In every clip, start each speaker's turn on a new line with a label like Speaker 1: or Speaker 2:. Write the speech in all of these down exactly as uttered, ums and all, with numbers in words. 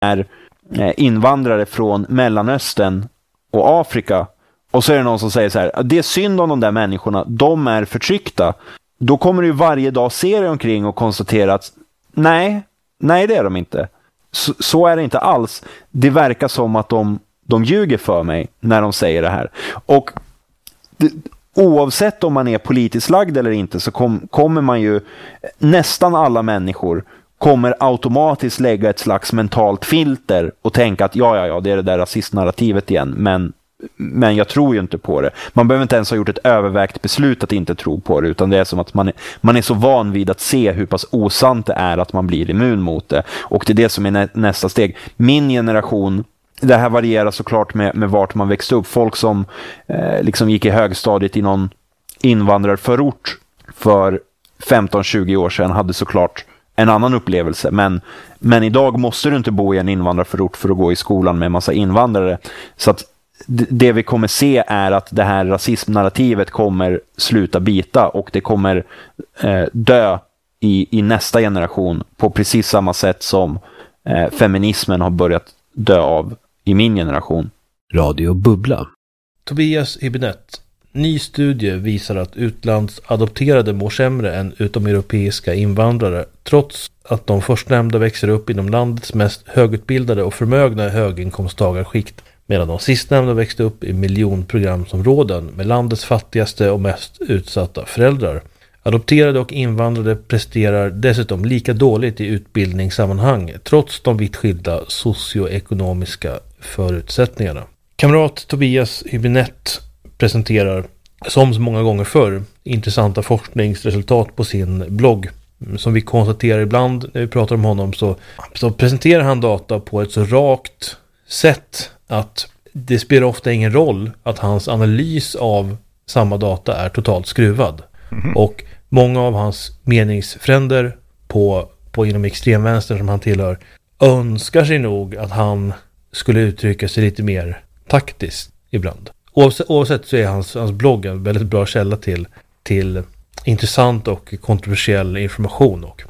Speaker 1: är invandrare från Mellanöstern och Afrika, och så är det någon som säger så här: det är synd om de där människorna, de är förtryckta. Då kommer du varje dag se dig omkring och konstatera att nej, nej det är de inte. Så, så är det inte alls. Det verkar som att de, de ljuger för mig när de säger det här. Och det, oavsett om man är politiskt lagd eller inte, så kom, kommer man ju, nästan alla människor kommer automatiskt lägga ett slags mentalt filter och tänka att ja, ja, ja, det är det där rasistnarrativet igen, men, men jag tror ju inte på det. Man behöver inte ens ha gjort ett övervägt beslut att inte tro på det, utan det är som att man är, man är så van vid att se hur pass osant det är att man blir immun mot det. Och det är det som är nä, nästa steg. Min generation, det här varierar såklart med, med vart man växte upp. Folk som eh, liksom gick i högstadiet i någon invandrarförort för femton tjugo år sedan hade såklart en annan upplevelse. Men, men idag måste du inte bo i en invandrarförort för att gå i skolan med en massa invandrare. Så att d- det vi kommer se är att det här rasismnarrativet kommer sluta bita, och det kommer eh, dö i, i nästa generation på precis samma sätt som eh, feminismen har börjat dö av i min generation.
Speaker 2: Radio Bubbla.
Speaker 3: Tobias Hübinette. Ny studie visar att utlandsadopterade mår sämre än utomeuropeiska invandrare, trots att de förstnämnda växer upp inom landets mest högutbildade och förmögna höginkomsttagarskikt, medan de sistnämnda växte upp i miljonprogramsområden med landets fattigaste och mest utsatta föräldrar. Adopterade och invandrare presterar dessutom lika dåligt i utbildningssammanhang, trots de vitt skilda socioekonomiska förutsättningarna. Kamrat Tobias Hübinette presenterar, som så många gånger förr, intressanta forskningsresultat på sin blogg. Som vi konstaterar ibland när vi pratar om honom, så, så presenterar han data på ett så rakt sätt att det spelar ofta ingen roll att hans analys av samma data är totalt skruvad. Mm-hmm. Och många av hans meningsfränder på, på inom extremvänster som han tillhör önskar sig nog att han skulle uttrycka sig lite mer taktiskt ibland. Oavsett, oavsett så är hans, hans blogg en väldigt bra källa till, till intressant och kontroversiell information. Och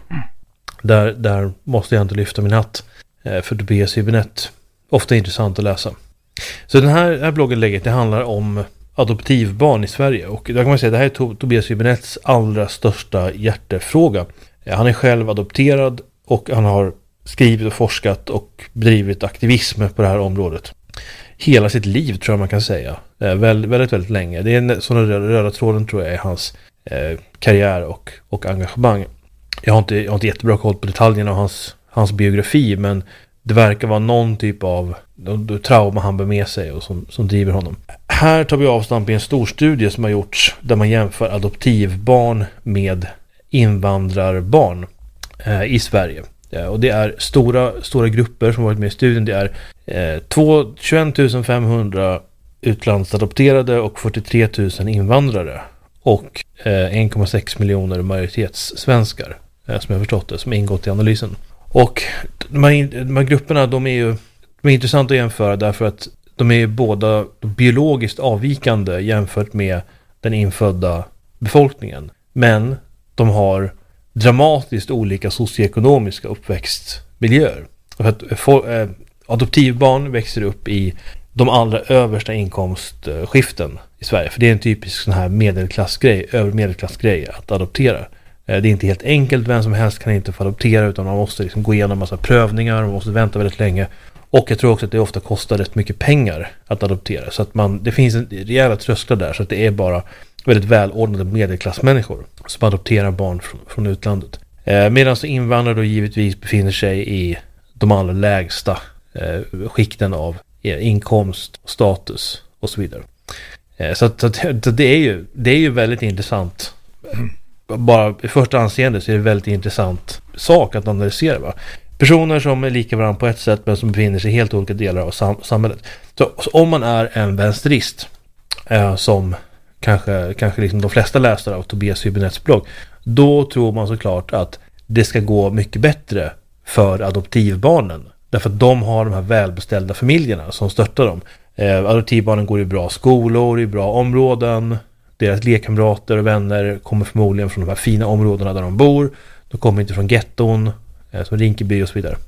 Speaker 3: där, där måste jag inte lyfta min hatt för Tobias Hübinette. Ofta intressant att läsa. Så den här, här bloggenlägget, det handlar om adoptivbarn i Sverige. Och där kan man säga att det här är Tobias Hübinettes allra största hjärtefråga. Han är själv adopterad och han har skrivit och forskat och bedrivit aktivism på det här området hela sitt liv, tror jag man kan säga. Eh, väldigt, väldigt, väldigt länge. Det är en sån röda, röda tråden, tror jag, är hans eh, karriär och, och engagemang. Jag har, inte, jag har inte jättebra koll på detaljerna av hans, hans biografi, men det verkar vara någon typ av trauma han bär med sig och som, som driver honom. Här tar vi avstamp i en stor studie som har gjorts där man jämför adoptivbarn med invandrarbarn eh, i Sverige. Ja, och det är stora, stora grupper som varit med i studien. Det är eh, tjugoett tusen femhundra utlandsadopterade och fyrtiotre tusen invandrare. Och eh, en komma sex miljoner majoritetssvenskar, eh, som jag förstått det, som ingått i analysen. Och de här, de här grupperna, de är ju de är intressanta att jämföra därför att de är båda biologiskt avvikande jämfört med den infödda befolkningen. Men de har dramatiskt olika socioekonomiska uppväxtmiljöer. För att för, eh, adoptivbarn växer upp i de allra översta inkomstskiften i Sverige. För det är en typisk sån här medelklassgrej, över medelklassgrej att adoptera. Eh, det är inte helt enkelt, vem som helst kan inte få adoptera, utan man måste liksom gå igenom en massa prövningar, man måste vänta väldigt länge. Och jag tror också att det ofta kostar rätt mycket pengar att adoptera. Så att man, det finns en rejäla trösklar där, så att det är bara väldigt välordnade medelklassmänniskor som adopterar barn från, från utlandet. Eh, medan så invandrare då givetvis befinner sig i de allra lägsta eh, skikten av eh, inkomst, status och så vidare. Eh, så att, så, att, så det, är ju, det är ju väldigt intressant. Bara i första anseende så är det väldigt intressant sak att analysera, va? Personer som är lika varandra på ett sätt men som befinner sig i helt olika delar av sam- samhället. Så, så om man är en vänsterist eh, som kanske, kanske liksom de flesta läsare av Tobias Hübinettes blogg, då tror man såklart att det ska gå mycket bättre för adoptivbarnen. Därför att de har de här välbeställda familjerna som stöttar dem. Eh, adoptivbarnen går i bra skolor, i bra områden. Deras lekkamrater och vänner kommer förmodligen från de här fina områdena där de bor. De kommer inte från getton, eh, som Rinkeby och så vidare.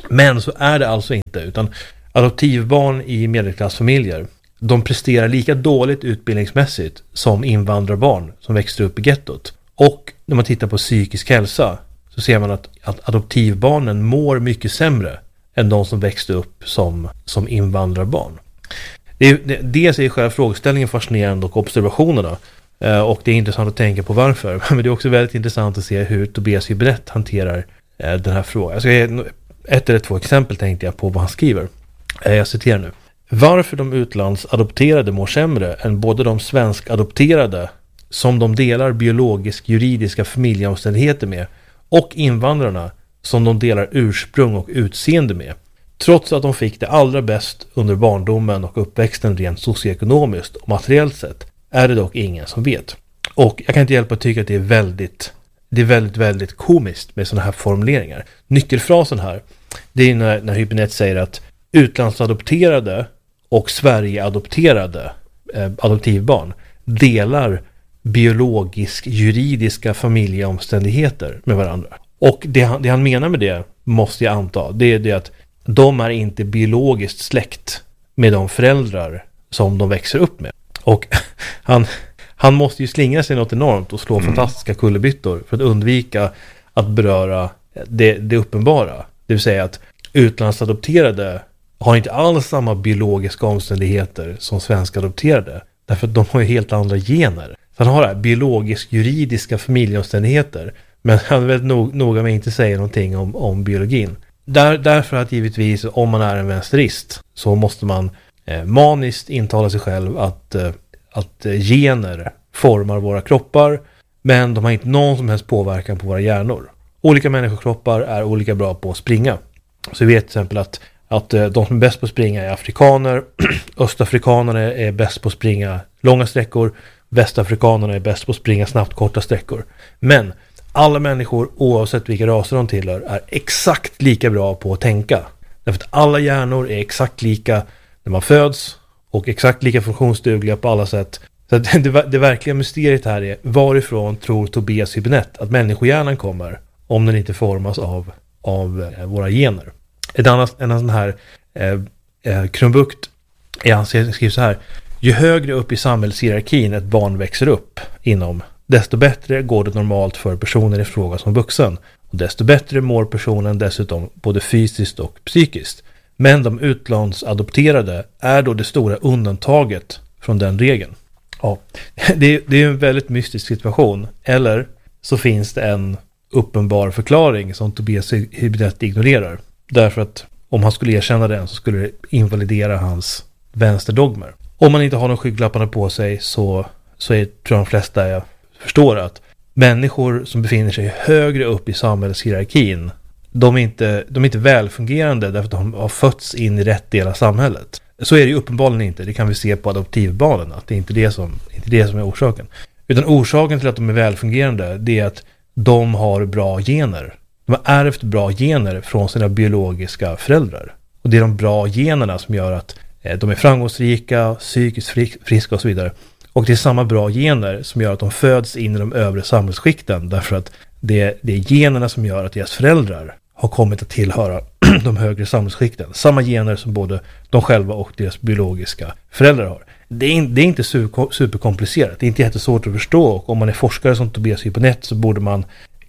Speaker 3: Men så är det alltså inte, utan adoptivbarn i medelklassfamiljer, de presterar lika dåligt utbildningsmässigt som invandrarbarn som växer upp i gettot. Och när man tittar på psykisk hälsa så ser man att, att adoptivbarnen mår mycket sämre än de som växte upp som, som invandrarbarn. Det är, det, dels är själva frågeställningen fascinerande och observationerna. Eh, och det är intressant att tänka på varför. Men det är också väldigt intressant att se hur Tobias Hübinette hanterar eh, den här frågan. Jag ska ge ett eller två exempel tänkte jag på vad han skriver. Eh, jag citerar nu. Varför de utlandsadopterade mår sämre än både de svenskadopterade som de delar biologisk juridiska familjeomständigheter med och invandrarna som de delar ursprung och utseende med. Trots att de fick det allra bäst under barndomen och uppväxten rent socioekonomiskt och materiellt sett är det dock ingen som vet. Och jag kan inte hjälpa att tycka att det är väldigt, det är väldigt, väldigt komiskt med sådana här formuleringar. Nyckelfrasen här, det är när, när Hübinette säger att utlandsadopterade och Sverige-adopterade eh, adoptivbarn delar biologisk juridiska familjeomständigheter med varandra. Och det han, det han menar med det måste jag anta, det är det att de är inte biologiskt släkt med de föräldrar som de växer upp med. Och han, han måste ju slingra sig något enormt och slå mm. fantastiska kullerbyttor för att undvika att beröra det, det uppenbara. Det vill säga att utlandsadopterade har inte alls samma biologiska omständigheter som svenska adopterade. Därför att de har ju helt andra gener. Så han har det här biologisk juridiska familjeomständigheter. Men han är väldigt nog, noga med att inte säga någonting om, om biologin. Där, därför att givetvis om man är en vänsterist så måste man eh, maniskt intala sig själv att, eh, att eh, gener formar våra kroppar. Men de har inte någon som helst påverkan på våra hjärnor. Olika människokroppar är olika bra på att springa. Så vi vet till exempel att Att de som är bäst på att springa är afrikaner, östafrikanerna är bäst på att springa långa sträckor, västafrikanerna är bäst på att springa snabbt korta sträckor. Men alla människor, oavsett vilka raser de tillhör, är exakt lika bra på att tänka. Därför att alla hjärnor är exakt lika när man föds och exakt lika funktionsdugliga på alla sätt. Så det, det, det verkliga mysteriet här är, varifrån tror Tobias Hübinette att människohjärnan kommer om den inte formas av, av våra gener? Ett annat, en sån här eh, eh, krumbukt är han skriver så här: ju högre upp i samhällshierarkin ett barn växer upp inom, desto bättre går det normalt för personen i fråga som vuxen. Och desto bättre mår personen dessutom både fysiskt och psykiskt. Men de utlandsadopterade är då det stora undantaget från den regeln. Ja, det, det är en väldigt mystisk situation. Eller så finns det en uppenbar förklaring som Tobias Hübinette ignorerar. Därför att om han skulle erkänna den så skulle det invalidera hans vänsterdogmer. Om man inte har de skygglapparna på sig så, så är, tror jag de flesta jag förstår att människor som befinner sig högre upp i samhällshierarkin, de är inte, de är inte välfungerande därför att de har fötts in i rätt del av samhället. Så är det ju uppenbarligen inte. Det kan vi se på adoptivbarnen, att det är inte det som, inte det som är orsaken. Utan orsaken till att de är välfungerande, det är att de har bra gener. De har ärvt bra gener från sina biologiska föräldrar. Och det är de bra generna som gör att eh, de är framgångsrika, psykiskt friska och så vidare. Och det är samma bra gener som gör att de föds in i de övre samhällsskikten. Därför att det, det är generna som gör att deras föräldrar har kommit att tillhöra de högre samhällsskikten. Samma gener som både de själva och deras biologiska föräldrar har. Det är, det är inte superkomplicerat. Det är inte jättesvårt att förstå. Och om man är forskare som Tobias Hübinette så borde man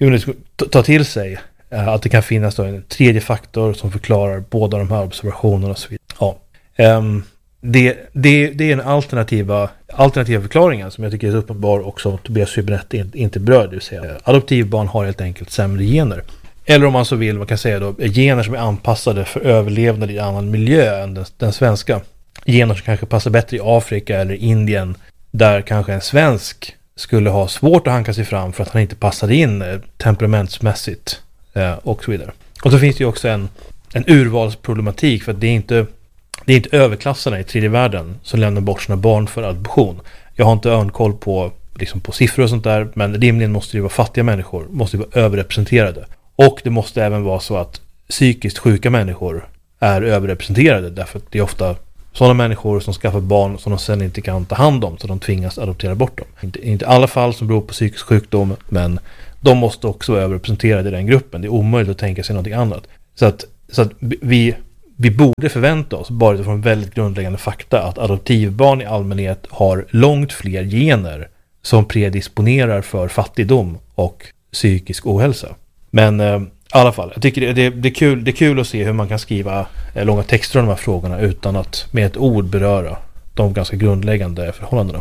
Speaker 3: ta till sig att det kan finnas då en tredje faktor som förklarar båda de här observationerna och så vidare. Ja. Um, det, det, det är en alternativa, alternativa förklaringen som jag tycker är uppenbar och som Tobias Hübinette inte berör. Det vill säga adoptivbarn har helt enkelt sämre gener. Eller om man så vill, man kan säga då gener som är anpassade för överlevnad i en annan miljö än den, den svenska. Gener som kanske passar bättre i Afrika eller Indien, där kanske en svensk skulle ha svårt att hanka sig fram för att han inte passade in eh, temperamentsmässigt eh, och så vidare. Och så finns det ju också en, en urvalsproblematik, för att det är inte, det är inte överklassarna i tredje världen som lämnar bort sina barn för adoption. Jag har inte örnkoll på, liksom på siffror och sånt där, men rimligen måste det vara fattiga människor, måste vara överrepresenterade. Och det måste även vara så att psykiskt sjuka människor är överrepresenterade, därför att det är ofta sådana människor som skaffar barn som de sen inte kan ta hand om, så de tvingas adoptera bort dem. Inte, inte alla fall som beror på psykisk sjukdom, men de måste också vara överrepresenterade i den gruppen. Det är omöjligt att tänka sig något annat. Så att så att vi, vi borde förvänta oss, bara från väldigt grundläggande fakta, att adoptivbarn i allmänhet har långt fler gener som predisponerar för fattigdom och psykisk ohälsa. Men eh, i alla fall, jag tycker det, det, det, är kul, det är kul att se hur man kan skriva eh, långa texter om de här frågorna utan att med ett ord beröra de ganska grundläggande förhållandena.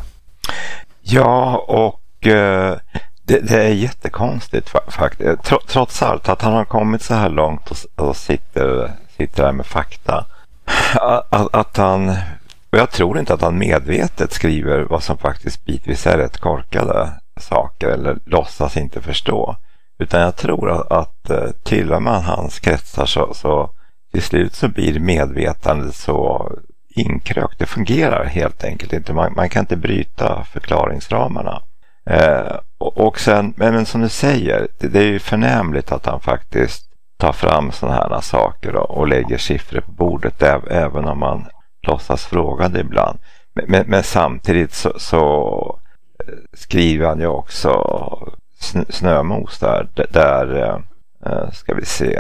Speaker 2: Ja, och eh, det, det är jättekonstigt faktiskt. Tr- trots allt att han har kommit så här långt och, och sitter, sitter där med fakta. Att, att han, och jag tror inte att han medvetet skriver vad som faktiskt bitvis är rätt korkade saker eller låtsas inte förstå. Utan jag tror att, att till och med hans kretsar så, så till slut så blir medvetandet så inkrökt. Det fungerar helt enkelt inte. Man, man kan inte bryta förklaringsramarna. Eh, och, och sen, men, men som du säger, det, det är ju förnämligt att han faktiskt tar fram sådana här saker och, och lägger siffror på bordet, äv, även om man låtsas fråga det ibland. Men, men, men samtidigt så, så skriver han ju också snö, snömos där, där äh, ska vi se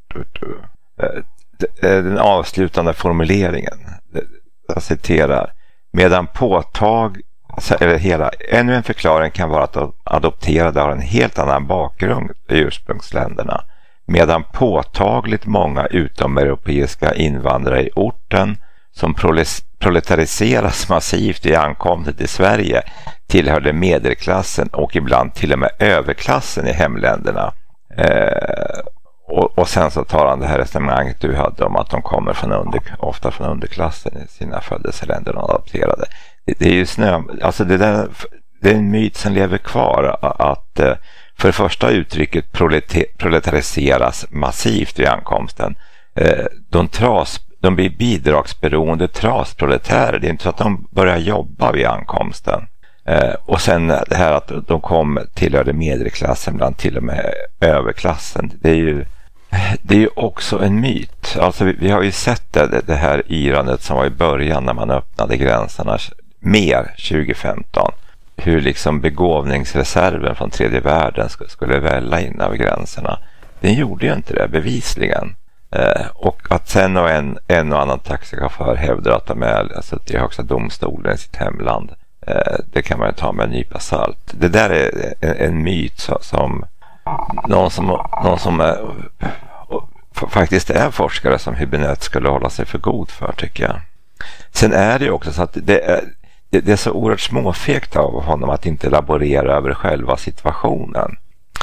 Speaker 2: äh, den avslutande formuleringen, jag citerar: medan påtag eller hela, ännu en förklaring kan vara att adopterade har en helt annan bakgrund i ursprungsländerna, medan påtagligt många utomeuropeiska invandrare i orten som proletariseras massivt i ankomsten till Sverige tillhörde medelklassen och ibland till och med överklassen i hemländerna. Eh, och, och sen så tar han det här resonemanget du hade om att de kommer från under, ofta från underklassen i sina födelseländer och adopterade. Det, det är ju snö, alltså det, där, det är en myt som lever kvar att för det första uttrycket proletar, proletariseras massivt vid ankomsten. Eh, de tras De blir bidragsberoende trasproletärer. Det är inte så att de börjar jobba vid ankomsten. Eh, och sen det här att de kom tillhörde medelklassen, bland till och med överklassen. Det är ju, det är ju också en myt. Alltså vi, vi har ju sett det, det här yrandet som var i början när man öppnade gränserna mer tjugo femton. Hur liksom begåvningsreserven från tredje världen skulle, skulle välla in över gränserna. Den gjorde ju inte det bevisligen. Eh, och att sen och en, en och annan taxichaufför hävdar att de är suttit i högsta domstolen i sitt hemland. Eh, det kan man ju ta med en nypa salt. Det där är en, en myt så, som någon som, någon som är, faktiskt är forskare som Hübinette skulle hålla sig för god för, tycker jag. Sen är det ju också så att det är, det, det är så oerhört småfegt av honom att inte laborera över själva situationen.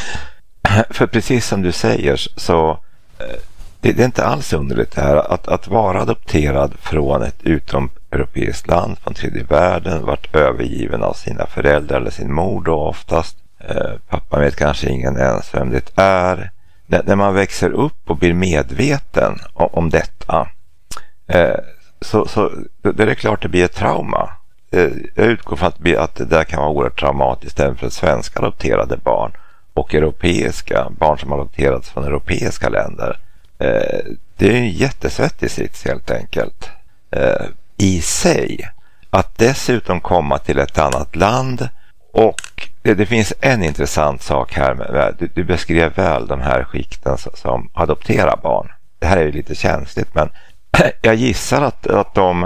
Speaker 2: För precis som du säger så det, det är inte alls underligt det här att, att vara adopterad från ett utomeuropeiskt land från tredje världen, varit övergiven av sina föräldrar eller sin mor då oftast. Eh, pappa vet kanske ingen ens vem det är. När, när man växer upp och blir medveten om, om detta eh, så, så det är det klart det blir ett trauma. Eh, jag utgår från att, att det där kan vara oerhört traumatiskt även för svenska adopterade barn och europeiska barn som adopterats från europeiska länder. Eh, det är en jättesvettig sits helt enkelt eh, i sig. Att dessutom komma till ett annat land och det, det finns en intressant sak här med, du, du beskrev väl de här skikten som adopterar barn. Det här är ju lite känsligt, men jag gissar att, att de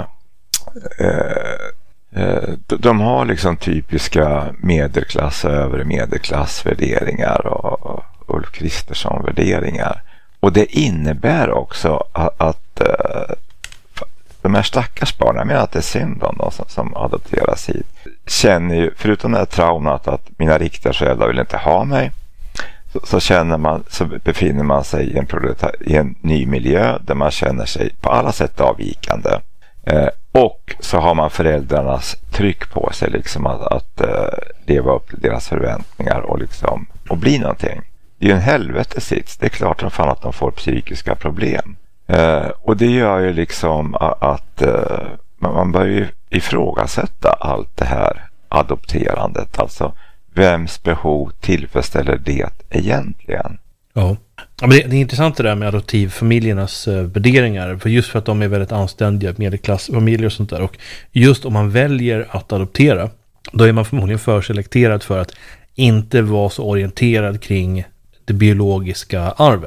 Speaker 2: eh, eh, de har liksom typiska medelklass och övre medelklassvärderingar och, och Ulf Kristersson-värderingar. Och det innebär också att, att uh, de här stackars barnen, jag menar att det är synd om dem som, som adopteras hit, känner ju, förutom det här traumat att mina riktiga föräldrar vill inte ha mig, så, så känner man, så befinner man sig i en, i en ny miljö där man känner sig på alla sätt avvikande. Eh, och så har man föräldrarnas tryck på sig liksom att, att uh, leva upp till deras förväntningar och, liksom, och bli någonting. Det är ju en helvetesits. Det är klart som fan att de får psykiska problem. Eh, och det gör ju liksom att eh, man börjar ju ifrågasätta allt det här adopterandet. Alltså, vems behov tillfredsställer det egentligen?
Speaker 3: Ja, men det, det är intressant det där med adoptivfamiljernas eh, värderingar. För just för att de är väldigt anständiga medelklassfamiljer och sånt där. Och just om man väljer att adoptera, då är man förmodligen förselekterad för att inte vara så orienterad kring det biologiska arvet.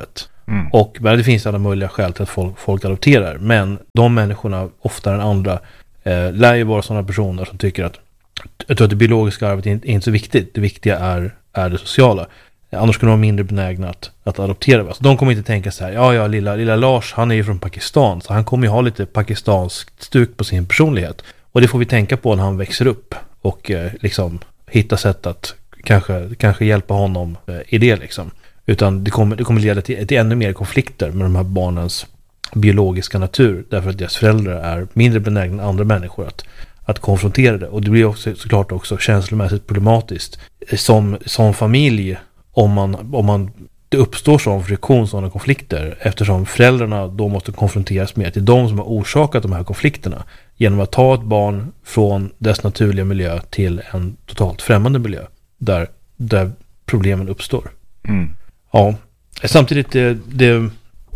Speaker 3: Mm. Och men det finns alla möjliga skäl till att folk, folk adopterar. Men de människorna, oftare än andra, eh, lär ju vara sådana personer som tycker att, jag tror att det biologiska arvet är inte, är inte så viktigt. Det viktiga är, är det sociala. Annars skulle de vara mindre benägna att, att adoptera. Så de kommer inte tänka så här, ja ja, lilla, lilla Lars, han är ju från Pakistan. Så han kommer ju ha lite pakistanskt stuk på sin personlighet. Och det får vi tänka på när han växer upp. Och eh, liksom hitta sätt att kanske, kanske hjälpa honom eh, i det liksom. Utan det kommer, det kommer leda till, till ännu mer konflikter med de här barnens biologiska natur. Därför att deras föräldrar är mindre benägna än andra människor att, att konfrontera det. Och det blir också såklart också känslomässigt problematiskt. Som, som familj, om man, om man det uppstår sån friktion, sådana konflikter. Eftersom föräldrarna då måste konfronteras med till de som har orsakat de här konflikterna. Genom att ta ett barn från dess naturliga miljö till en totalt främmande miljö. Där, där problemen uppstår.
Speaker 2: Mm.
Speaker 3: Ja, samtidigt det, det,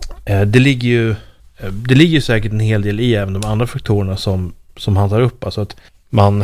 Speaker 3: det ligger ju det ligger säkert en hel del i även de andra faktorerna som, som han tar upp. Alltså att man,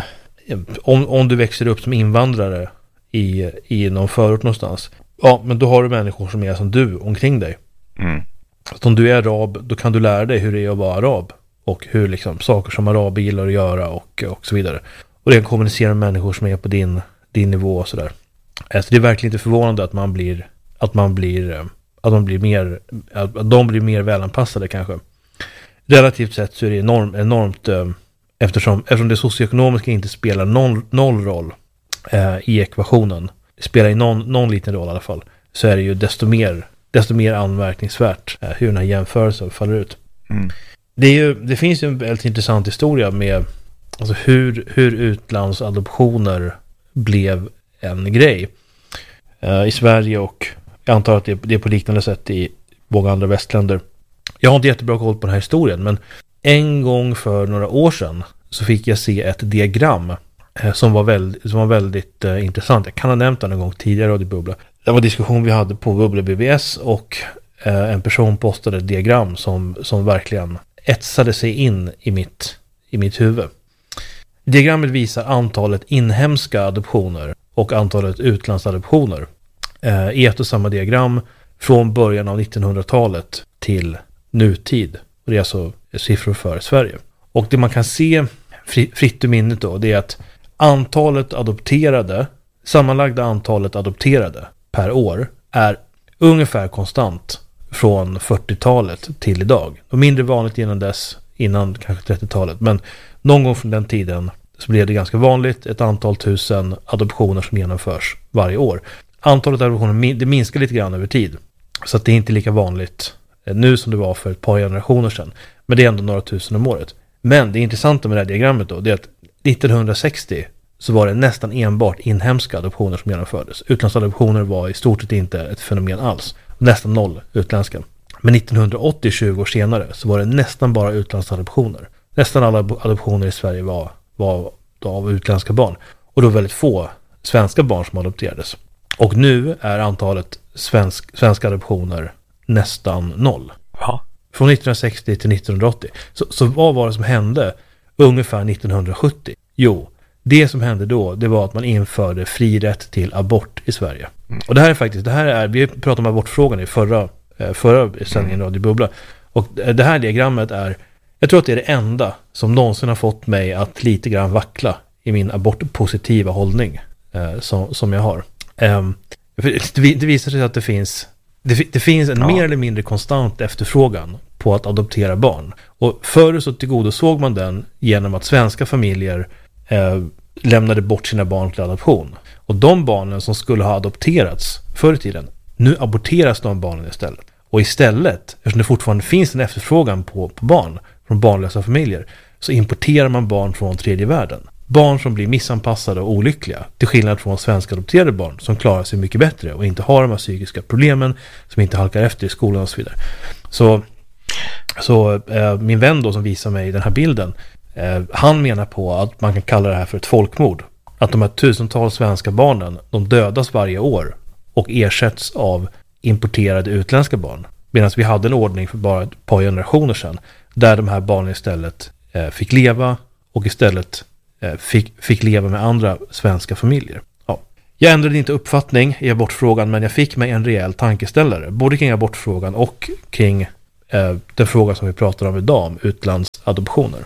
Speaker 3: om, om du växer upp som invandrare i, i någon förort någonstans, ja, men då har du människor som är som du omkring dig.
Speaker 2: Mm.
Speaker 3: Så om du är arab, då kan du lära dig hur det är att vara arab och hur liksom saker som araber gillar att göra och, och så vidare. Och det kan kommunicera med människor som är på din, din nivå och sådär. Så det är verkligen inte förvånande att man blir att man blir att de blir mer att de blir mer välanpassade kanske. Relativt sett så är det enormt, enormt eftersom, eftersom det socioekonomiska inte spelar noll, noll roll eh, i ekvationen. Det spelar i någon, någon liten roll i alla fall. Så är det ju desto mer desto mer anmärkningsvärt eh, hur den här jämförelsen faller ut.
Speaker 2: Mm.
Speaker 3: Det är ju, det finns ju en väldigt intressant historia med alltså hur, hur utlandsadoptioner blev en grej uh, i Sverige, och jag antar att det, det är på liknande sätt i många andra västländer. Jag har inte jättebra koll på den här historien, men en gång för några år sedan så fick jag se ett diagram uh, som var väldigt, som var väldigt uh, intressant. Jag kan ha nämnt den en gång tidigare i Bubbla. Det var en diskussion vi hade på Bubbla B B S och uh, en person postade ett diagram som, som verkligen etsade sig in i mitt, i mitt huvud. Diagrammet visar antalet inhemska adoptioner och antalet utlandsadoptioner eh, i ett och samma diagram från början av nittonhundratalet till nutid. Och det är alltså siffror för Sverige. Och det man kan se fri, fritt ur minnet då, det är att antalet adopterade, sammanlagda antalet adopterade per år är ungefär konstant från fyrtiotalet till idag. Och mindre vanligt innan dess, innan kanske trettiotalet, men någon gång från den tiden så blev det ganska vanligt ett antal tusen adoptioner som genomförs varje år. Antalet adoptioner det minskar lite grann över tid. Så att det är inte lika vanligt nu som det var för ett par generationer sedan. Men det är ändå några tusen om året. Men det intressanta med det här diagrammet då, det är att nittonhundrasextio så var det nästan enbart inhemska adoptioner som genomfördes. Utlandsadoptioner var i stort sett inte ett fenomen alls. Nästan noll utländska. Men nittonhundraåttio, tjugo år senare, så var det nästan bara utlandsadoptioner. Nästan alla adoptioner i Sverige var, var av utländska barn. Och då väldigt få svenska barn som adopterades. Och nu är antalet svensk, svenska adoptioner nästan noll.
Speaker 2: Ja.
Speaker 3: Från nittonhundrasextio till nittonhundraåttio. Så, så vad var det som hände ungefär nittonhundrasjuttio? Jo, det som hände då, det var att man införde fri rätt till abort i Sverige. Mm. Och det här är faktiskt, det här är, vi pratade om abortfrågan i förra, förra sändningen Radio Bubbla. Och det här diagrammet är, jag tror att det är det enda som någonsin har fått mig att lite grann vackla i min abortpositiva hållning eh, som, som jag har. Eh, det, det visar sig att det finns, det, det finns en ja. mer eller mindre konstant efterfrågan på att adoptera barn. Och förr så tillgodosåg man den genom att svenska familjer eh, lämnade bort sina barn till adoption. Och de barnen som skulle ha adopterats förr i tiden, nu aborteras de barnen istället. Och istället, eftersom det fortfarande finns en efterfrågan på, på barn från barnlösa familjer, så importerar man barn från tredje världen. Barn som blir missanpassade och olyckliga, till skillnad från svenska adopterade barn som klarar sig mycket bättre och inte har de här psykiska problemen, som inte halkar efter i skolan och så vidare. Så, så eh, min vän då som visar mig den här bilden, eh, han menar på att man kan kalla det här för ett folkmord. Att de här tusentals svenska barnen, de dödas varje år och ersätts av importerade utländska barn. Medan vi hade en ordning för bara ett par generationer sedan där de här barnen istället eh, fick leva och istället eh, fick, fick leva med andra svenska familjer. Ja. Jag ändrade inte uppfattning i abortfrågan, men jag fick mig en rejäl tankeställare. Både kring abortfrågan och kring eh, den fråga som vi pratar om idag, om utlandsadoptioner.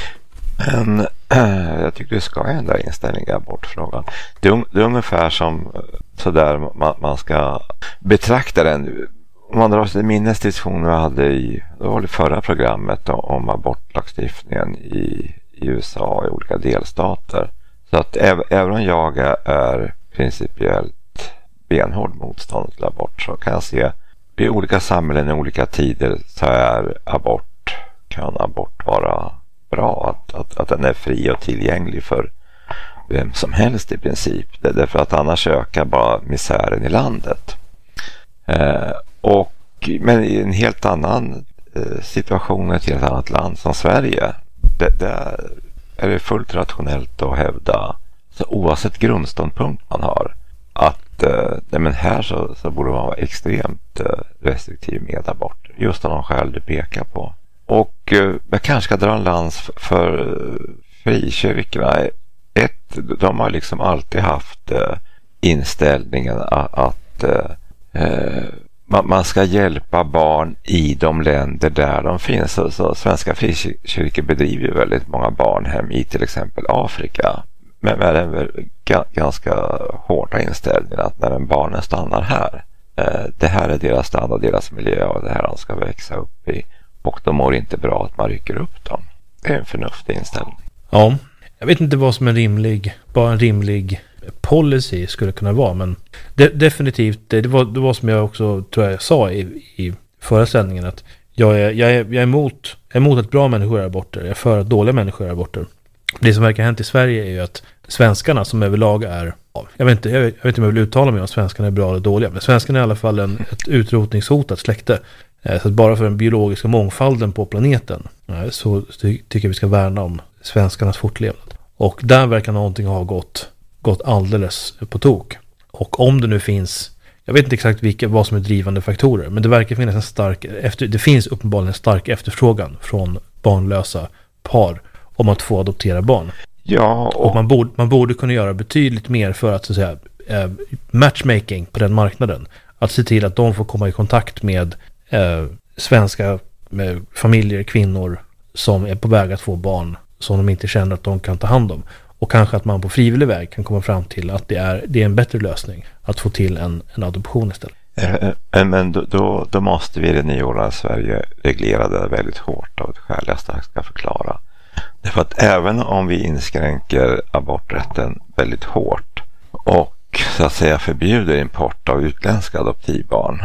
Speaker 2: Men äh, jag tycker du ska ändra inställning i abortfrågan. Det är, det är ungefär som sådär man, man ska betrakta den. Om man drar sig till minnes diskussionen vi hade i, det var det förra programmet då, om abortlagstiftningen i, i U S A i olika delstater. Så att äv, även om jag är principiellt benhård motstånd till abort, så kan jag se i olika samhällen i olika tider så är abort, kan abort vara bra, att, att, att den är fri och tillgänglig för vem som helst i princip. Det är därför att annars ökar bara misären i landet. Eh, och, men i en helt annan eh, situation i ett helt annat land som Sverige, det, det är det fullt rationellt att hävda, så oavsett grundståndpunkt man har, att eh, nej, men här så, så borde man vara extremt eh, restriktiv med abort, just av de skäl du pekar på. Och eh, jag kanske ska dra en lans för, för eh, frikyrkorna. Ett, de har liksom alltid haft eh, inställningen att, att eh, man, man ska hjälpa barn i de länder där de finns. Så, så svenska frikyrkor bedriver ju väldigt många barnhem i till exempel Afrika. Men med en g- ganska hårda inställningen att när en barnen stannar här, eh, det här är deras standard, deras miljö och det här de ska växa upp i. Och de mår inte bra att man rycker upp dem. Det är en förnuftig inställning.
Speaker 3: Ja, jag vet inte vad som är rimlig, bara en rimlig policy skulle kunna vara, men de, definitivt, det, det, var, det var som jag också tror jag sa i, i förra sändningen, att jag är, jag är, jag är emot, emot att bra människor är aborter, jag är för att dåliga människor är aborter. Det som verkar ha hänt i Sverige är ju att svenskarna som överlag är, jag vet inte, jag vet, jag vet inte om jag vill uttala mig om svenskarna är bra eller dåliga, men svenskarna är i alla fall en, ett utrotningshotat släkte. Så att bara för den biologiska mångfalden på planeten så tycker jag vi ska värna om svenskarnas fortlevnad. Och där verkar någonting ha gått, gått alldeles på tok. Och om det nu finns, jag vet inte exakt vilka, vad som är drivande faktorer, men det verkar finnas en stark, efter, det finns uppenbarligen en stark efterfrågan från barnlösa par om att få adoptera barn.
Speaker 2: Ja, och,
Speaker 3: och man, borde, man borde kunna göra betydligt mer för att, så att säga, eh, matchmaking på den marknaden. Att se till att de får komma i kontakt med eh, svenska med familjer, kvinnor som är på väg att få barn som de inte känner att de kan ta hand om. Och kanske att man på frivillig väg kan komma fram till att det är, det är en bättre lösning att få till en, en adoption istället.
Speaker 2: Men då, då, då måste vi i det nyordnade Sverige reglera det väldigt hårt av ett skäl jag strax ska förklara. Därför att även om vi inskränker aborträtten väldigt hårt och så att säga förbjuder import av utländska adoptivbarn,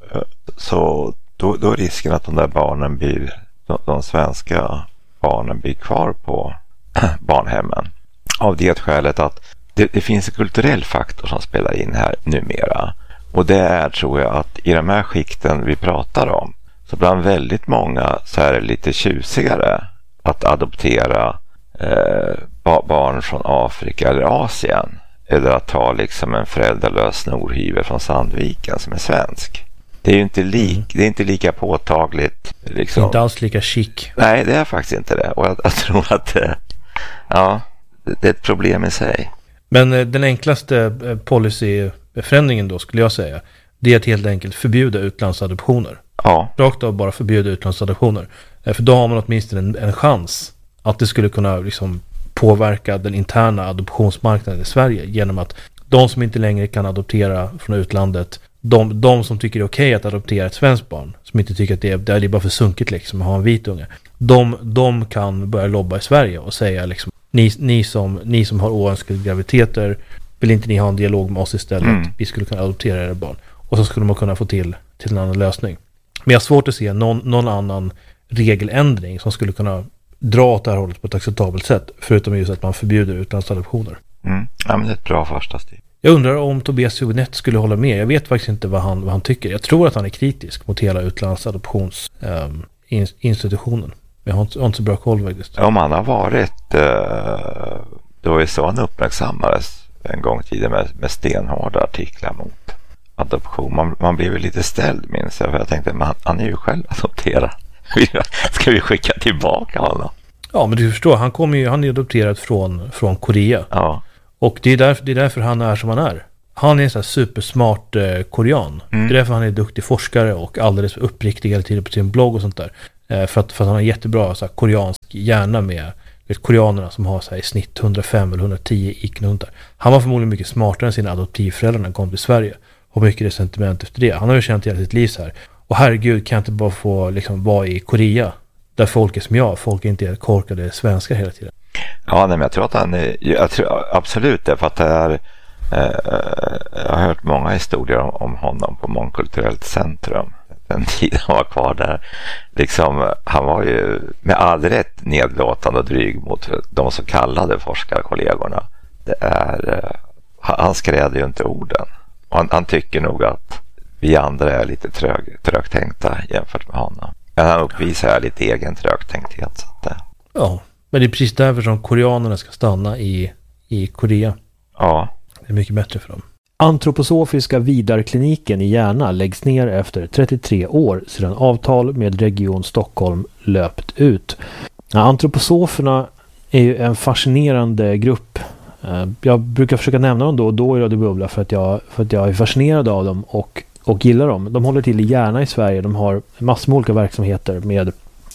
Speaker 2: så då, då är risken att de där barnen blir, de, de svenska barnen blir kvar på barnhemmen. Av det skälet att det, det finns en kulturell faktor som spelar in här numera. Och det är, tror jag, att i de här skikten vi pratar om, så bland väldigt många så är det lite tjusigare att adoptera eh, barn från Afrika eller Asien, eller att ta liksom en föräldralös snorhyver från Sandviken som är svensk. Det är ju inte, lik, mm. det är inte lika påtagligt. Liksom.
Speaker 3: Inte alls lika chic.
Speaker 2: Nej, det är faktiskt inte det. Och jag, jag tror att det, ja, det är ett problem i sig.
Speaker 3: Men eh, den enklaste eh, policyförändringen då, skulle jag säga, det är att helt enkelt förbjuda utlandsadoptioner.
Speaker 2: Ja.
Speaker 3: Rakt av bara förbjuda utlandsadoptioner. Eh, för då har man åtminstone en, en chans att det skulle kunna liksom påverka den interna adoptionsmarknaden i Sverige genom att de som inte längre kan adoptera från utlandet, de, de som tycker det är okej att adoptera ett svenskt barn, som inte tycker att det är, det är bara för sunkigt liksom att ha en vit unge, de, de kan börja lobba i Sverige och säga liksom, ni, ni, som, ni som har oönskade graviditeter, vill inte ni ha en dialog med oss istället? Mm. Vi skulle kunna adoptera era barn. Och så skulle man kunna få till, till en annan lösning. Men jag har svårt att se någon, någon annan regeländring som skulle kunna dra åt det här hållet på ett acceptabelt sätt, förutom just att man förbjuder utlandsadoptioner.
Speaker 2: Mm. Ja, men det är ett bra första steg.
Speaker 3: Jag undrar om Tobias Hübinette skulle hålla med. Jag vet faktiskt inte vad han, vad han tycker. Jag tror att han är kritisk mot hela utlandsadoptionsinstitutionen. Um, jag har inte, har inte så bra koll faktiskt.
Speaker 2: Om han har varit, uh, det var ju så han uppmärksammades en gång tidigare med, med stenhårda artiklar mot adoption. Man, man blev ju lite ställd, minns jag, för jag tänkte, man, han är ju själv adopterad. Ska vi skicka tillbaka honom?
Speaker 3: Ja, men du förstår, han, kommer ju, han är adopterad från, från Korea.
Speaker 2: Ja.
Speaker 3: Och det är, därför, det är därför han är som han är. Han är en sån här supersmart eh, korean.
Speaker 2: Mm.
Speaker 3: Det är därför han är duktig forskare och alldeles uppriktig hela tiden på sin blogg och sånt där. Eh, för, att, för att han har jättebra så här, koreansk hjärna med vet, koreanerna som har så här, i snitt hundrafem eller hundratio I Q och där. Han var förmodligen mycket smartare än sina adoptivföräldrar när han kom till Sverige. Och mycket resentiment efter det. Han har ju känt hela sitt liv så här. Och herregud, kan jag inte bara få liksom, vara i Korea där folk är som jag. Folk är inte korkade svenskar hela tiden.
Speaker 2: Ja, nej, men jag tror att han är, jag tror absolut det, för att det är eh, jag har hört många historier om, om honom på Mångkulturellt centrum den tiden han var kvar där. Liksom, han var ju med all rätt nedlåtande och dryg mot de så kallade forskarkollegorna. Det är, eh, han skräder ju inte orden. Och han, han tycker nog att vi andra är lite trög, trögtänkta jämfört med honom. Men han uppvisar lite egen trögtänkthet. Så att, eh.
Speaker 3: Ja, men det är precis därför som koreanerna ska stanna i, i Korea.
Speaker 2: Ja.
Speaker 3: Det är mycket bättre för dem. Antroposofiska Vidarkliniken i Järna läggs ner efter trettiotre år sedan avtal med Region Stockholm löpt ut. Ja, antroposoferna är ju en fascinerande grupp. Jag brukar försöka nämna dem då och då i Radio Bubbla för att jag, för att jag är fascinerad av dem och, och gillar dem. De håller till i Järna i Sverige. De har massor med olika verksamheter med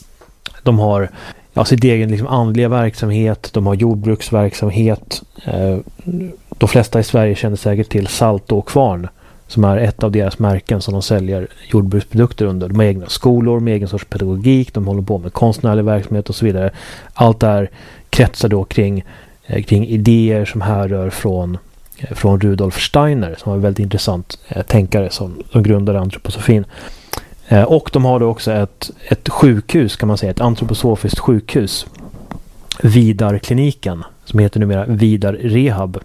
Speaker 3: de har ja, sitt egen liksom andliga verksamhet, de har jordbruksverksamhet. Eh, de flesta i Sverige känner säkert till Salto och Kvarn som är ett av deras märken som de säljer jordbruksprodukter under. De har egna skolor med egen sorts pedagogik, de håller på med konstnärlig verksamhet och så vidare. Allt där kretsar då kring, eh, kring idéer som härrör från, eh, från Rudolf Steiner som var en väldigt intressant eh, tänkare som, som grundade antroposofin. Eh, och de har då också ett, ett sjukhus kan man säga, ett antroposofiskt sjukhus, Vidarkliniken, som heter numera Vidar Rehab.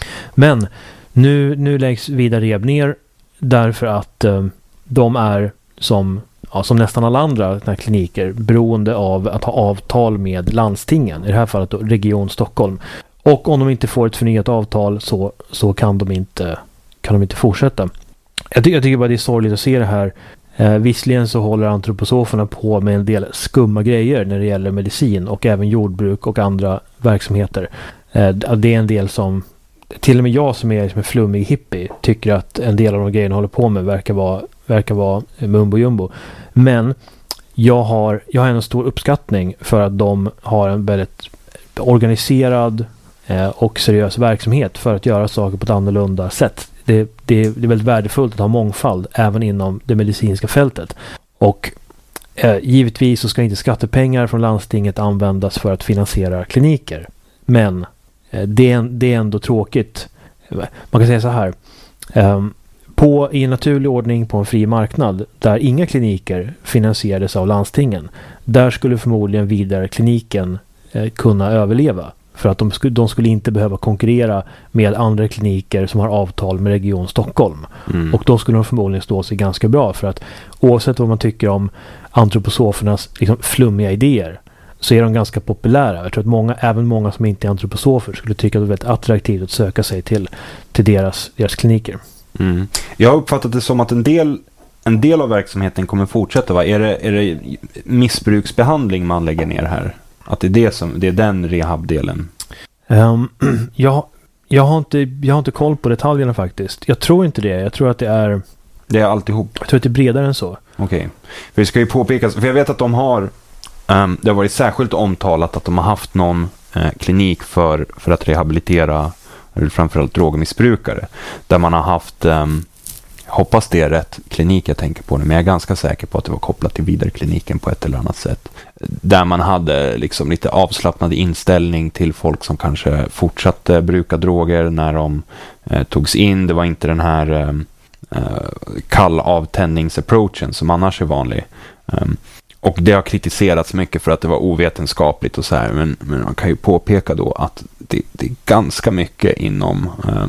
Speaker 3: Men nu, nu läggs Vidar Rehab ner därför att eh, de är som, ja, som nästan alla andra här kliniker beroende av att ha avtal med landstingen, i det här fallet då Region Stockholm. Och om de inte får ett förnyat avtal så, så kan de inte, kan de inte fortsätta. Jag, ty- jag tycker bara det är sorgligt att se det här. Eh, visserligen så håller antroposoferna på med en del skumma grejer när det gäller medicin och även jordbruk och andra verksamheter. Eh, det är en del som, till och med jag som är som en flummig hippie tycker att en del av de grejerna håller på med verkar vara, verkar vara mumbo jumbo. Men jag har, jag har en stor uppskattning för att de har en väldigt organiserad eh, och seriös verksamhet för att göra saker på ett annorlunda sätt. Det, det, det är väldigt värdefullt att ha mångfald även inom det medicinska fältet. Och eh, givetvis så ska inte skattepengar från landstinget användas för att finansiera kliniker. Men eh, det, är, det är ändå tråkigt. Man kan säga så här. Eh, på, i en naturlig ordning på en fri marknad där inga kliniker finansierades av landstingen, där skulle förmodligen Vidarkliniken eh, kunna överleva. För att de skulle, de skulle inte behöva konkurrera med andra kliniker som har avtal med Region Stockholm. Mm. Och då skulle de förmodligen stå sig ganska bra. För att oavsett vad man tycker om antroposofernas liksom, flummiga idéer så är de ganska populära. Jag tror att många, även många som inte är antroposofer skulle tycka att det är väldigt attraktivt att söka sig till, till deras, deras kliniker.
Speaker 1: Mm. Jag har uppfattat det som att en del, en del av verksamheten kommer fortsätta. Va? Är det, är det missbruksbehandling man lägger ner här? Att det är, det som, det är den rehabdelen?
Speaker 3: Um, jag, jag, har inte, jag har inte koll på detaljerna faktiskt. Jag tror inte det. Jag tror att det är...
Speaker 1: Det är alltihop?
Speaker 3: Jag tror att det är bredare än så.
Speaker 1: Okej. Okay. För det ska ju påpekas, för jag vet att de har... Um, det har varit särskilt omtalat att de har haft någon uh, klinik för, för att rehabilitera eller framförallt drogmissbrukare. Där man har haft... Um, hoppas det är rätt klinik jag tänker på nu, men jag är ganska säker på att det var kopplat till Vidarkliniken på ett eller annat sätt. Där man hade liksom lite avslappnad inställning till folk som kanske fortsatte bruka droger när de eh, togs in. Det var inte den här eh, kall avtändningsapproachen som annars är vanlig. Um, och det har kritiserats mycket för att det var ovetenskapligt och så här, men, men man kan ju påpeka då att det, det är ganska mycket inom eh,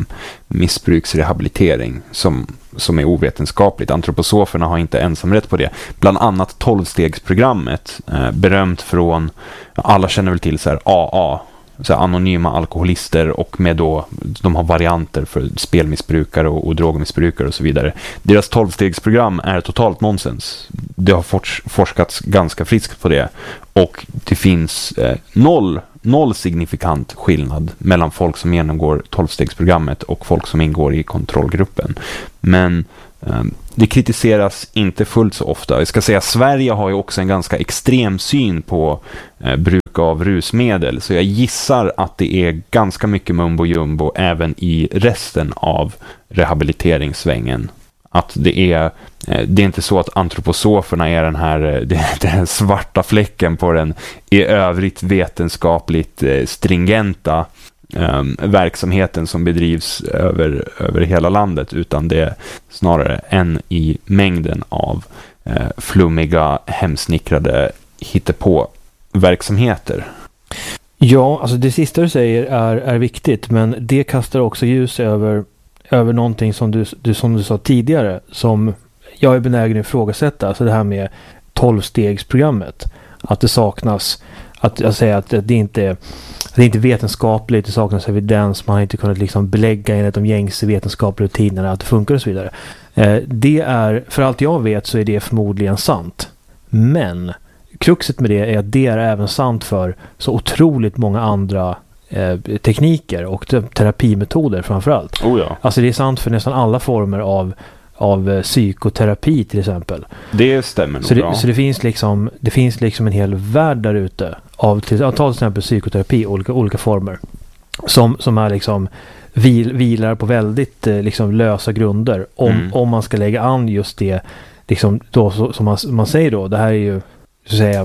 Speaker 1: missbruksrehabilitering som, som är ovetenskapligt. Antroposoferna har inte ensamrätt på det. Bland annat tolvstegsprogrammet, eh, berömt från, alla känner väl till så här A A, så här anonyma alkoholister, och med då, de har varianter för spelmissbrukare och, och drogmissbrukare och så vidare. Deras tolvstegsprogram är totalt nonsens. Det har fors- forskats ganska friskt på det. Och det finns eh, noll noll signifikant skillnad mellan folk som genomgår tolvstegsprogrammet och folk som ingår i kontrollgruppen. Men eh, det kritiseras inte fullt så ofta. Jag ska säga, Sverige har ju också en ganska extrem syn på eh, bruk av rusmedel, så jag gissar att det är ganska mycket mumbo jumbo även i resten av rehabiliteringssvängen. Att det är, det är inte så att antroposoferna är den här, den svarta fläcken på den i övrigt vetenskapligt stringenta um, verksamheten som bedrivs över, över hela landet, utan det är snarare en i mängden av uh, flummiga, hemsnickrade hittepå-verksamheter.
Speaker 3: Ja, alltså det sista du säger är, är viktigt, men det kastar också ljus över över någonting som du, du, som du sa tidigare, som jag är benägen att ifrågasätta, alltså det här med tolvstegsprogrammet. Att det saknas, att jag säger att det inte, att det inte är vetenskapligt, det saknas evidens, man har inte kunnat liksom belägga enligt de gängse vetenskapliga rutinerna att det funkar och så vidare. Eh, det är, för allt jag vet så är det förmodligen sant. Men kruxet med det är att det är även sant för så otroligt många andra Eh, tekniker och terapimetoder framförallt.
Speaker 1: Oh ja.
Speaker 3: Alltså det är sant för nästan alla former av, av eh, psykoterapi till exempel.
Speaker 1: Det stämmer nog
Speaker 3: så det,
Speaker 1: bra.
Speaker 3: Så det finns liksom det finns liksom en hel värld där ute av till, till exempel psykoterapi, olika, olika former som, som är liksom vil, vilar på väldigt eh, liksom lösa grunder om, mm. om man ska lägga an just det liksom då, så, som man, man säger då, det här är ju så att säga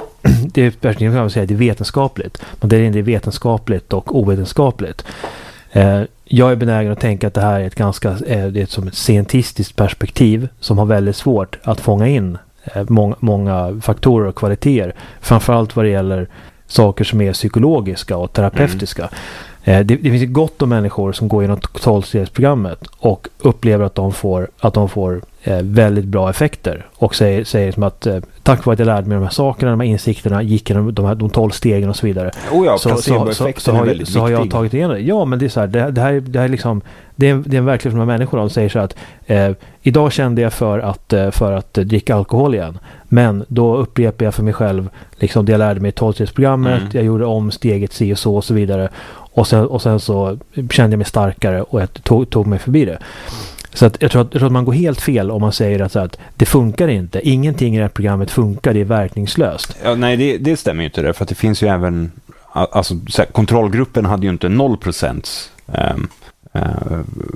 Speaker 3: det är verkligen kan man säga, det är vetenskapligt, men det är inte vetenskapligt och ovetenskapligt. Eh, jag är benägen att tänka att det här är ett ganska eh, det är som ett scientistiskt perspektiv som har väldigt svårt att fånga in eh, många, många faktorer och kvaliteter, framförallt vad det gäller saker som är psykologiska och terapeutiska. Mm. Eh, det, det finns gott om människor som går igenom tolvstegsprogrammet och upplever att de får att de får eh, väldigt bra effekter och säger, säger som att eh, tack vare att jag lärde mig de här sakerna, de här insikterna, gick genom de här de tolv stegen och så vidare.
Speaker 1: Oh ja,
Speaker 3: så, så, så, så, har, så har jag tagit igen det. Ja, men det är så här, det, det här det här är liksom det är, det är en verklighet för de här människorna. De säger så att eh, idag kände jag för att eh, för att eh, dricka alkohol igen, men då upprepar jag för mig själv liksom det jag lärde mig i tolvstegsprogrammet, mm. jag gjorde om steget si och så och så vidare. Och sen, och sen så kände jag mig starkare och jag tog, tog mig förbi det. Så att jag, tror att, jag tror att man går helt fel om man säger att, så att det funkar inte. Ingenting i det här programmet funkar, det är verkningslöst.
Speaker 1: Ja, nej, det, det stämmer ju inte det. För att det finns ju även... Alltså, så här, kontrollgruppen hade ju inte noll procent um, uh,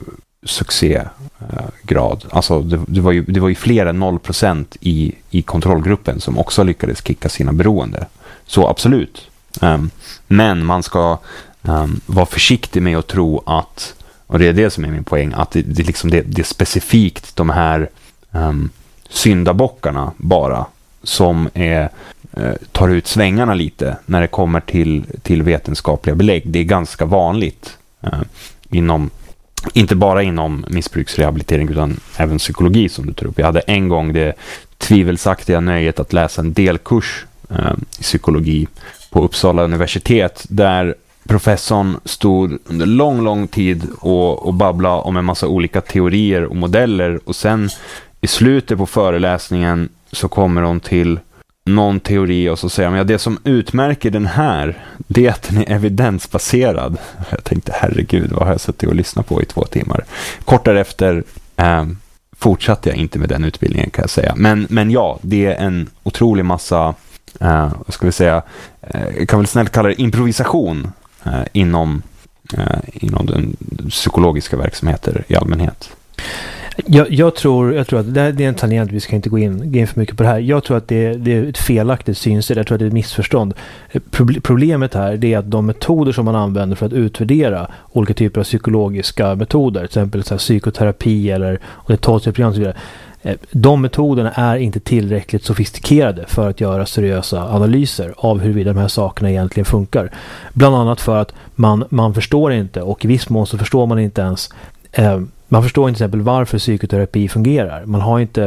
Speaker 1: succégrad. Alltså, det, det, var ju, det var ju fler än noll procent i, i kontrollgruppen som också lyckades kicka sina beroende. Så absolut. Um, men man ska... Um, var försiktig med att tro att, och det är det som är min poäng, att det, det, liksom det, det är specifikt de här um, syndabockarna bara som är, uh, tar ut svängarna lite när det kommer till, till vetenskapliga belägg. Det är ganska vanligt uh, inom, inte bara inom missbruksrehabilitering utan även psykologi som du tar upp. Jag hade en gång det tvivelsaktiga nöjet att läsa en delkurs uh, i psykologi på Uppsala universitet där professorn stod under lång, lång tid och, och babblade om en massa olika teorier och modeller, och sen i slutet på föreläsningen så kommer hon till någon teori och så säger hon, ja, det som utmärker den här, det är att den är evidensbaserad. Jag tänkte, herregud, vad har jag suttit och lyssnat på i två timmar? Kort därefter eh, fortsatte jag inte med den utbildningen, kan jag säga. Men, men ja, det är en otrolig massa, eh, vad ska vi säga, eh, jag kan väl snällt kalla det improvisation eh, inom, eh, inom den psykologiska verksamheter i allmänhet.
Speaker 3: Jag, jag, tror, jag tror att det, det är en tangent, vi ska inte gå in, gå in för mycket på det här. Jag tror att det, det är ett felaktigt synsätt, jag tror att det är ett missförstånd. Problemet här det är att de metoder som man använder för att utvärdera olika typer av psykologiska metoder, till exempel så här, psykoterapi eller tolvstegsprogram och så vidare, de metoderna är inte tillräckligt sofistikerade för att göra seriösa analyser av huruvida de här sakerna egentligen funkar. Bland annat för att man, man förstår inte, och i viss mån så förstår man inte ens eh, man förstår inte till exempel varför psykoterapi fungerar. Man har inte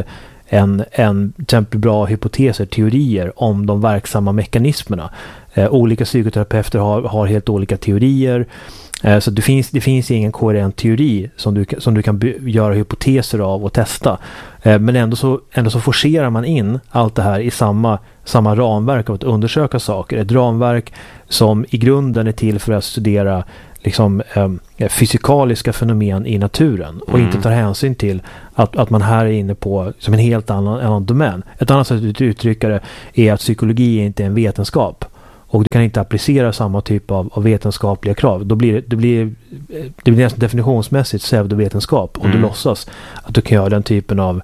Speaker 4: en, en till exempel bra hypoteser, teorier om de verksamma mekanismerna. Eh, olika psykoterapeuter har, har helt olika teorier. Eh, så det finns, det finns ingen koherent teori som du, som du kan by- göra hypoteser av och testa. Eh, men ändå så, ändå så forcerar man in allt det här i samma, samma ramverk av att undersöka saker. Ett ramverk som i grunden är till för att studera liksom, eh, fysikaliska fenomen i naturen och mm. inte tar hänsyn till att, att man här är inne på som en helt annan, annan domän. Ett annat sätt att uttrycka det är att psykologi inte är en vetenskap och du kan inte applicera samma typ av, av vetenskapliga krav. Då blir det, det, blir, det blir nästan definitionsmässigt pseudovetenskap om mm. du låtsas att du kan göra den typen av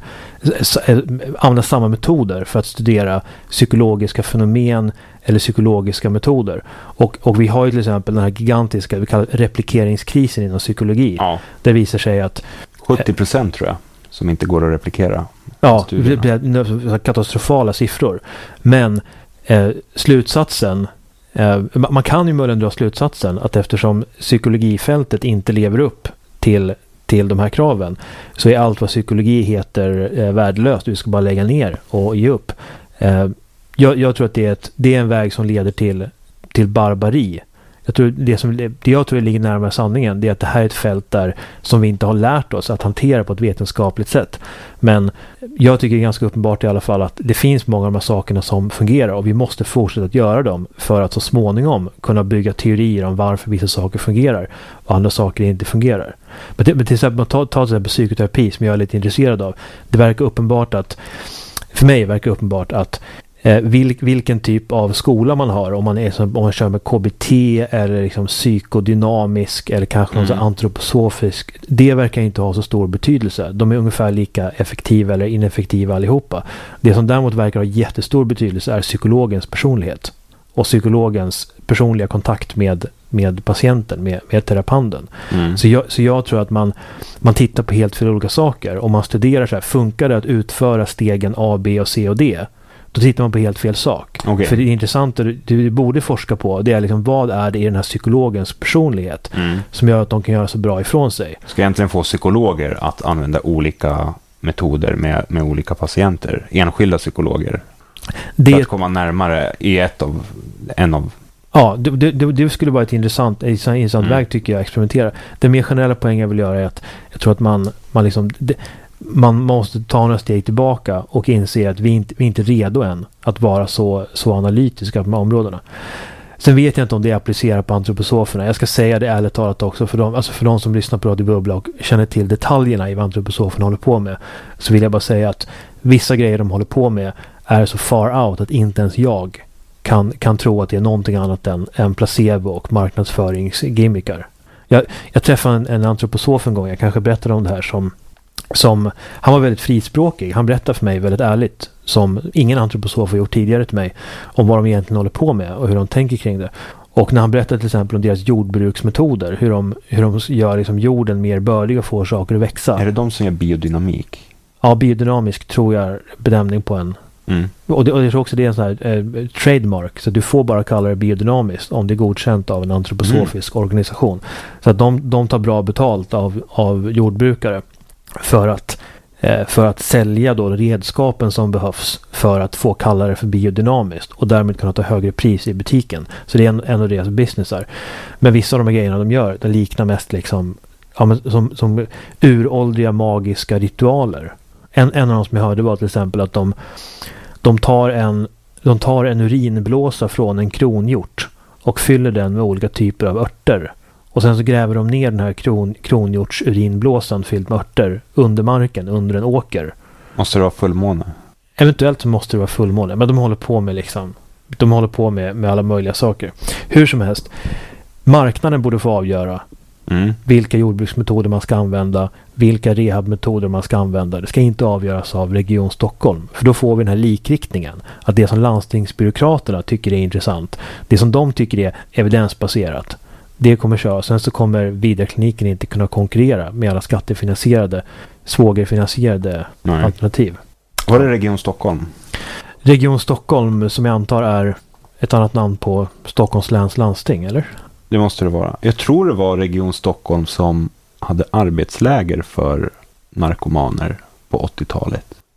Speaker 4: använda samma metoder för att studera psykologiska fenomen eller psykologiska metoder. Och, och vi har ju till exempel den här gigantiska, vi kallar replikeringskrisen inom psykologi. Ja. Det visar sig att
Speaker 1: sjuttio procent tror jag som inte går att replikera.
Speaker 4: Ja, det blir katastrofala siffror. Men eh, slutsatsen eh, man kan ju möjligen dra slutsatsen att eftersom psykologifältet inte lever upp till till de här kraven så är allt vad psykologi heter eh, värdelöst. Vi ska bara lägga ner och ge upp. Eh, jag, jag tror att det är, ett, det är en väg som leder till, till barbari. Jag tror det som det jag tror ligger närmare sanningen det är att det här är ett fält där som vi inte har lärt oss att hantera på ett vetenskapligt sätt. Men jag tycker det är ganska uppenbart i alla fall att det finns många av de här sakerna som fungerar och vi måste fortsätta att göra dem för att så småningom kunna bygga teorier om varför vissa saker fungerar och andra saker inte fungerar. Men, det, men till exempel ta, ta till exempel psykoterapi som jag är lite intresserad av. Det verkar uppenbart att för mig verkar uppenbart att Eh, vilk, vilken typ av skola man har om man, är som, om man kör med K B T eller liksom psykodynamisk eller kanske mm. någon antroposofisk, det verkar inte ha så stor betydelse. De är ungefär lika effektiva eller ineffektiva allihopa. Det som däremot verkar ha jättestor betydelse är psykologens personlighet och psykologens personliga kontakt med, med patienten, med, med terapeuten. Mm. Så, jag, så jag tror att man, man tittar på helt fel olika saker och man studerar så här, funkar det att utföra stegen A, B och C och D? Då tittar man på helt fel sak. Okay. För det är intressant och du borde forska på det är liksom vad är det i den här psykologens personlighet mm. som gör att de kan göra så bra ifrån sig.
Speaker 1: Ska egentligen få psykologer att använda olika metoder med, med olika patienter, enskilda psykologer det, för att komma närmare i ett av en av
Speaker 4: ja, det, det, det skulle vara ett intressant, ett intressant mm. väg tycker jag att experimentera. Den mer generella poängen jag vill göra är att jag tror att man, man liksom det, man måste ta några steg tillbaka och inse att vi inte, vi inte är redo än att vara så, så analytiska på de här områdena. Sen vet jag inte om det är applicerat på antroposoferna. Jag ska säga det ärligt talat också för de, alltså för de som lyssnar på Radio Bubbla och känner till detaljerna i vad antroposoferna håller på med. Så vill jag bara säga att vissa grejer de håller på med är så far out att inte ens jag kan, kan tro att det är någonting annat än, än placebo och marknadsföringsgimmickar. Jag, jag träffade en, en antroposof en gång, jag kanske berättade om det här som Som, han var väldigt frispråkig. Han berättade för mig väldigt ärligt, som ingen antroposof har gjort tidigare till mig, om vad de egentligen håller på med och hur de tänker kring det. Och när han berättade till exempel om deras jordbruksmetoder, hur de, hur de gör liksom jorden mer bördig och får saker att växa.
Speaker 1: Är det de som gör biodynamik?
Speaker 4: Ja, biodynamisk tror jag är benämning på en. Mm. Och, det, och jag tror också det är en sån här eh, trademark, så du får bara kalla det biodynamiskt om det är godkänt av en antroposofisk mm. organisation. Så att de, de tar bra betalt av, av jordbrukare för att, eh, för att sälja då redskapen som behövs för att få kalla det för biodynamiskt och därmed kunna ta högre pris i butiken. Så det är en, en av deras businessar. Men vissa av de här grejerna de gör, det liknar mest liksom, ja, men som, som uråldriga magiska ritualer. En, en av de som jag hörde var till exempel att de, de, tar en, de tar en urinblåsa från en kronhjort och fyller den med olika typer av örter. Och sen så gräver de ner den här kron, kronhjorts urinblåsan fylld med örter under marken, under en åker.
Speaker 1: Måste det vara fullmåne?
Speaker 4: Eventuellt så måste det vara fullmåne. Men de håller på med liksom, de håller på med, med alla möjliga saker. Hur som helst, marknaden borde få avgöra mm. vilka jordbruksmetoder man ska använda, vilka rehabmetoder man ska använda. Det ska inte avgöras av Region Stockholm. För då får vi den här likriktningen. Att det som landstingsbyråkraterna tycker är intressant, det som de tycker är evidensbaserat, det kommer köra. Sen så kommer Vidarkliniken inte kunna konkurrera med alla skattefinansierade, svågerfinansierade Nej. alternativ.
Speaker 1: Var det Region Stockholm?
Speaker 4: Region Stockholm som jag antar är ett annat namn på Stockholms läns landsting, eller?
Speaker 1: Det måste det vara. Jag tror det var Region Stockholm som hade arbetsläger för narkomaner på åttiotalet.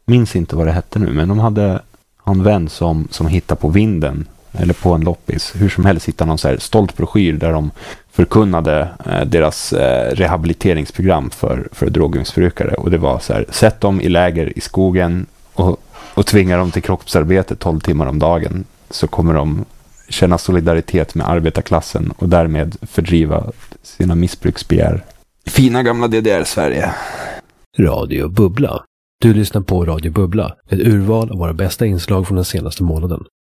Speaker 1: minns inte vad det hette nu, men de hade en vän som, som hittade på vinden eller på en loppis, hur som helst hittade någon så här stolt broschyr där de förkunnade eh, deras eh, rehabiliteringsprogram för, för drogmissbrukare, och det var så här: sätt dem i läger i skogen och, och tvinga dem till kroppsarbete tolv timmar om dagen, så kommer de känna solidaritet med arbetarklassen och därmed fördriva sina missbruksbegär. Fina gamla D D R-Sverige.
Speaker 5: Radio Bubbla. Du lyssnar på Radio Bubbla, ett urval av våra bästa inslag från den senaste månaden.